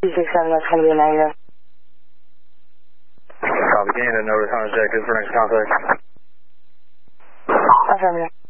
267, that's going to be a negative. Copy, gain and notice on objective for next contact. Affirmative.